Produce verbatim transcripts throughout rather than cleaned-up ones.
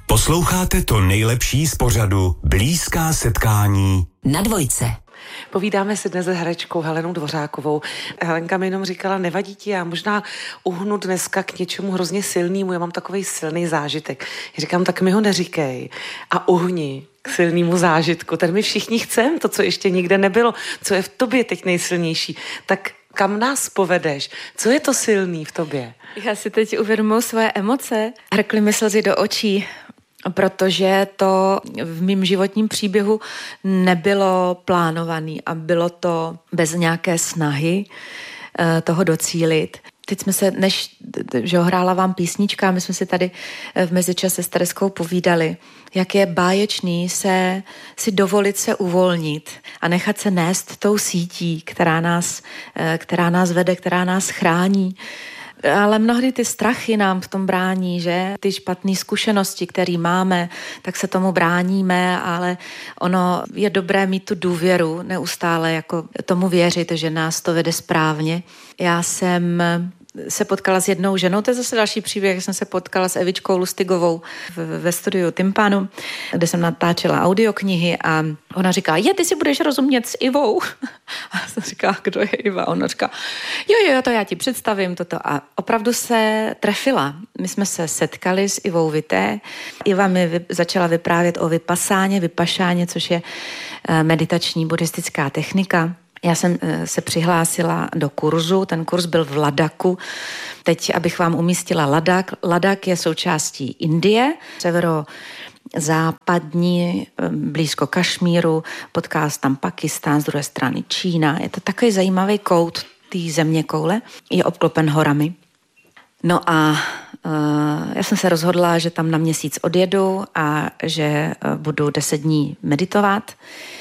Posloucháte to nejlepší z pořadu Blízká setkání na Dvojce. Povídáme si dnes s herečkou Helenou Dvořákovou. Helenka mi jenom říkala, nevadí ti, já možná uhnu dneska k něčemu hrozně silnému, já mám takovej silný zážitek. Já říkám, tak mi ho neříkej a uhni k silnému zážitku. Ten my všichni chceme, to, co ještě nikde nebylo, co je v tobě teď nejsilnější. Tak kam nás povedeš? Co je to silný v tobě? Já si teď uvědomuji svoje emoce. Hrkly mi slzy do očí, protože to v mém životním příběhu nebylo plánované a bylo to bez nějaké snahy toho docílit. Teď jsme se, než že hrála vám písnička, my jsme si tady v mezičase s Tereskou povídali, jak je báječný se, si dovolit se uvolnit a nechat se nést tou sítí, která nás, která nás vede, která nás chrání. Ale mnohdy ty strachy nám v tom brání, že? Ty špatné zkušenosti, které máme, tak se tomu bráníme, ale ono je dobré mít tu důvěru, neustále jako tomu věřit, že nás to vede správně. Já jsem se potkala s jednou ženou, to je zase další příběh, jsem se potkala s Evičkou Lustigovou ve studiu Tympanu, kde jsem natáčela audioknihy a ona říká, je, ty si budeš rozumět s Ivou. A já jsem říkala, kdo je Iva? Ona říká, jo, jo, to já ti představím toto. A opravdu se trefila. My jsme se setkali s Ivou Vité. Iva mi vy, začala vyprávět o vypasáně, vypašáně, což je meditační buddhistická technika. Já jsem se přihlásila do kurzu, ten kurz byl v Ladaku. Teď, abych vám umístila Ladak. Ladak je součástí Indie, severozápadní, blízko Kašmíru, potká tam Pakistán, z druhé strany Čína. Je to takový zajímavý kout té země koule, je obklopen horami. No a uh, já jsem se rozhodla, že tam na měsíc odjedu a že uh, budu deset dní meditovat.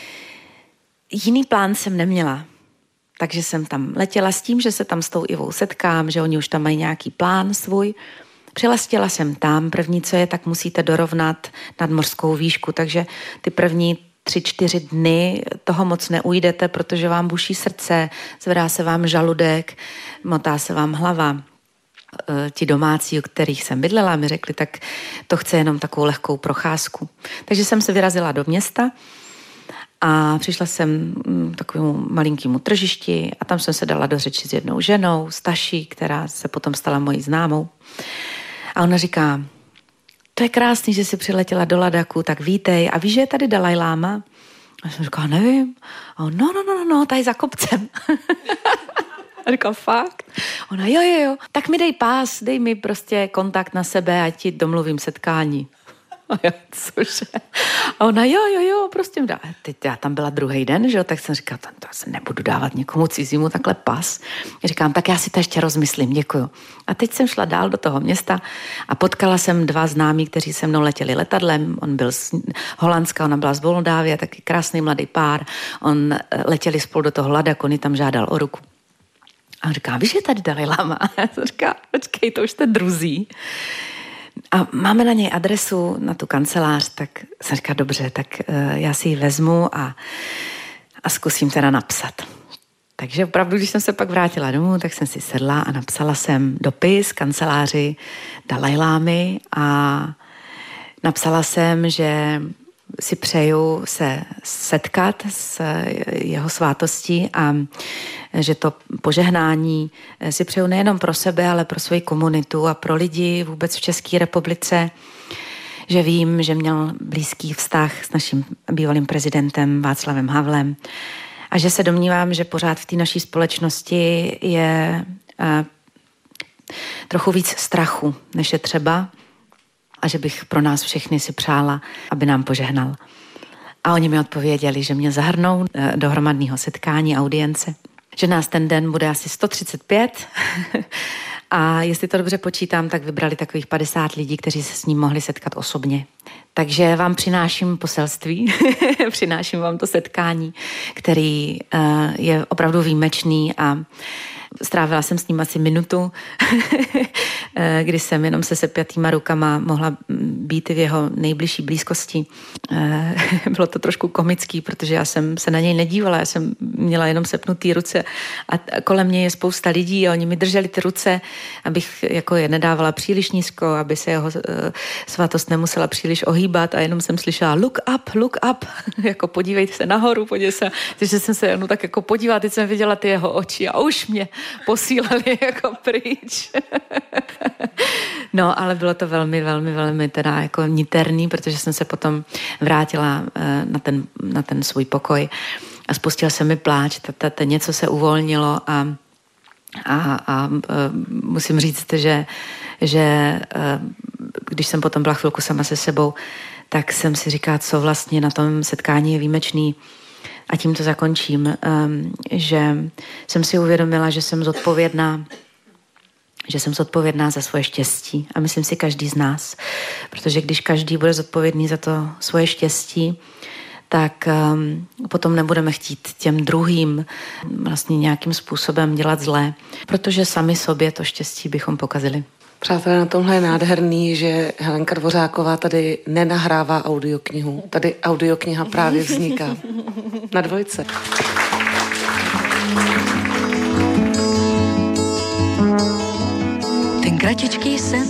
Jiný plán jsem neměla, takže jsem tam letěla s tím, že se tam s tou Ivou setkám, že oni už tam mají nějaký plán svůj. Přiletěla jsem tam, první, co je, tak musíte dorovnat nadmořskou výšku, takže ty první tři, čtyři dny toho moc neujdete, protože vám buší srdce, zvedá se vám žaludek, motá se vám hlava. Ti domácí, u kterých jsem bydlela, mi řekli, tak to chce jenom takovou lehkou procházku. Takže jsem se vyrazila do města a přišla jsem k takovému malinkému tržišti a tam jsem se dala do řeči s jednou ženou, Staší, která se potom stala mojí známou. A ona říká, to je krásný, že jsi přiletěla do Ladaku, tak vítej. A víš, že je tady Dalaj Láma? A jsem říkala, nevím. A on, no, no, no, no, tady za kopcem. A říkám, fakt? Ona, jo, jo, jo, tak mi dej pás, dej mi prostě kontakt na sebe a ti domluvím setkání. A já, cože? A ona, jo, jo, jo, prostě dá. Teď já tam byla druhý den, že jo, tak jsem říkala, to já se nebudu dávat někomu cizímu takhle pas. Říkám, tak já si to ještě rozmyslím, děkuju. A teď jsem šla dál do toho města a potkala jsem dva známí, kteří se mnou letěli letadlem. On byl z Holandska, ona byla z Moldávie, taky krásný mladý pár. On letěli spolu do toho Ladaku, on ji tam žádal o ruku. A on říká, víš, je tady Dalaj Lama? A já jsem říká, počkej, to už jste druzí. A máme na něj adresu, na tu kancelář, tak jsem říká, dobře, tak uh, já si ji vezmu a, a zkusím teda napsat. Takže opravdu, když jsem se pak vrátila domů, tak jsem si sedla a napsala jsem dopis kanceláři Dalaj Lámy a napsala jsem, že si přeju se setkat s jeho svátostí a že to požehnání si přeju nejenom pro sebe, ale pro svoji komunitu a pro lidi vůbec v České republice, že vím, že měl blízký vztah s naším bývalým prezidentem Václavem Havlem a že se domnívám, že pořád v té naší společnosti je uh, trochu víc strachu, než je třeba, a že bych pro nás všechny si přála, aby nám požehnal. A oni mi odpověděli, že mě zahrnou do hromadného setkání, audience, že nás ten den bude asi sto třicet pět a jestli to dobře počítám, tak vybrali takových padesát lidí, kteří se s ním mohli setkat osobně. Takže vám přináším poselství, přináším vám to setkání, který uh, je opravdu výjimečný a strávila jsem s ním asi minutu, kdy jsem jenom se sepjatýma rukama mohla být v jeho nejbližší blízkosti bylo to trošku komický, protože já jsem se na něj nedívala, já jsem měla jenom sepnutý ruce a kolem mě je spousta lidí a oni mi drželi ty ruce, abych jako je nedávala příliš nízko, aby se jeho svatost nemusela příliš ohýbat a jenom jsem slyšela look up, look up, jako podívejte se nahoru, podívej se, takže jsem se jenom tak jako podívala, teď jsem viděla ty jeho oči a už mě posílali jako pryč. No, ale bylo to velmi, velmi, velmi teda jako niterný, protože jsem se potom vrátila na ten, na ten svůj pokoj a spustila se mi pláč, t- něco se uvolnilo a, a, a musím říct, že, že když jsem potom byla chvilku sama se sebou, tak jsem si říkala, co vlastně na tom setkání je výjimečný a tím to zakončím, že jsem si uvědomila, že jsem zodpovědná že jsem zodpovědná za svoje štěstí a myslím si každý z nás, protože když každý bude zodpovědný za to svoje štěstí, tak um, potom nebudeme chtít těm druhým vlastně nějakým způsobem dělat zlé, protože sami sobě to štěstí bychom pokazili. Přátelé, na tomhle je nádherný, že Helenka Dvořáková tady nenahrává audioknihu. Tady audiokniha právě vzniká. Na dvojce. Ten kratičký sen